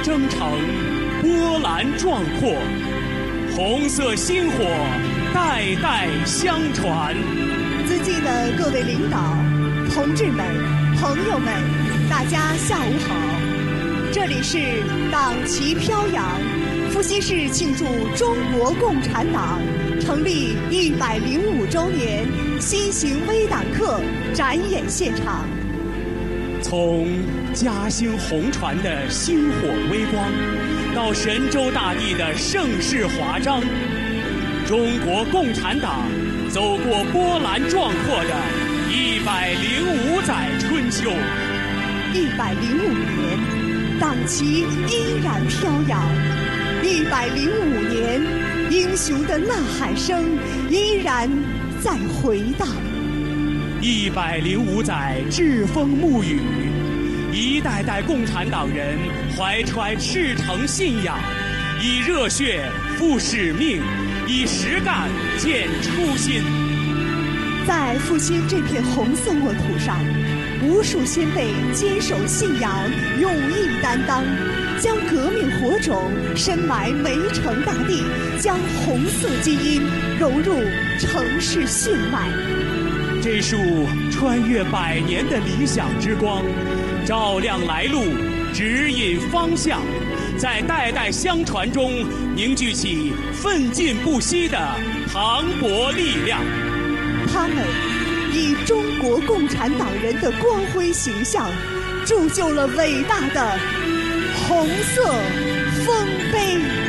征程波澜壮阔，红色星火代代相传。 尊敬的各位领导、同志们、朋友们，大家下午好！这里是党旗飘扬，阜西市庆祝中国共产党成立105周年新型微党课展演现场。 从嘉兴红船的星火微光，到神州大地的盛世华章，中国共产党走过波澜壮阔的105载春秋。 105年，党旗依然飘扬；105年，英雄的呐喊声依然在回荡。 105载栉风沐雨，一代代共产党人怀揣赤诚信仰，以热血赴使命，以实干见初心。 在阜西这片红色沃土上，无数先辈坚守信仰，勇毅担当，将革命火种深埋煤城大地，将红色基因融入城市血脉。 这束穿越100年的理想之光，照亮来路，指引方向，在代代相传中凝聚起奋进不息的磅礴力量。 他们以中国共产党人的光辉形象，铸就了伟大的红色丰碑。